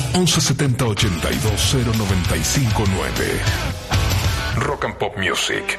1170 82 0959. Rock and Pop Music.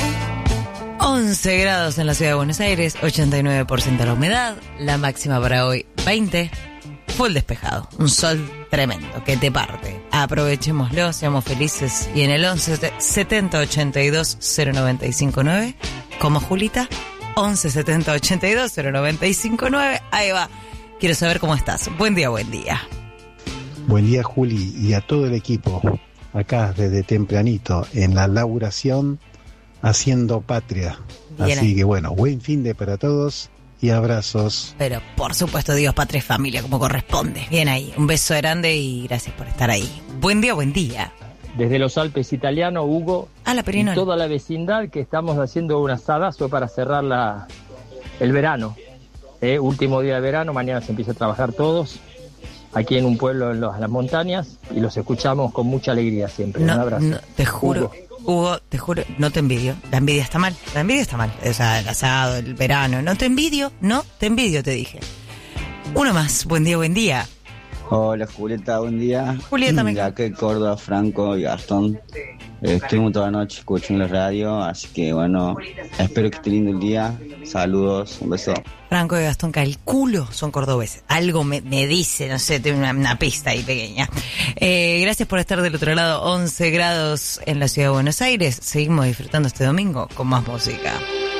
11 grados en la ciudad de Buenos Aires, 89% la humedad, la máxima para hoy 20, full despejado, un sol tremendo que te parte. Aprovechémoslo, seamos felices. Y en el 1170 82 0959, como Julita, 1170 82 0959, ahí va. Quiero saber cómo estás. Buen día, buen día. Buen día, Juli, y a todo el equipo, acá desde tempranito, en la lauración, haciendo patria. Bien. Así que bueno, buen fin de para todos y abrazos. Pero por supuesto, Dios, patria y familia, como corresponde. Bien ahí, un beso grande y gracias por estar ahí. Buen día, buen día. Desde los Alpes italianos, Hugo, La y Perinola. toda la vecindad que estamos haciendo un asadazo para cerrar el verano. Último día de verano, mañana se empieza a trabajar todos, aquí en un pueblo en las montañas, y los escuchamos con mucha alegría siempre. Un abrazo. No, te juro, Hugo, te juro, no te envidio. La envidia está mal, O sea, el asado, el verano. No te envidio, te dije. Uno más, buen día, buen día. Hola Julieta, buen día. Julieta, me acá en Córdoba, Franco y Gastón. Estuvimos toda la noche escuchando la radio, así que bueno, espero que esté lindo el día. Saludos, un beso. Franco y Gastón, calculo, son cordobeses. Algo me dice, no sé, tengo una pista ahí pequeña. Gracias por estar del otro lado. 11 grados en la ciudad de Buenos Aires. Seguimos disfrutando este domingo con más música.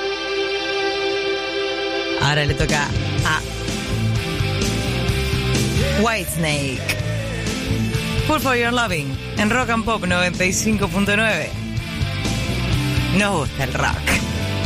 Ahora le toca a Whitesnake. Full for Your Loving en Rock and Pop 95.9. Nos gusta el rock.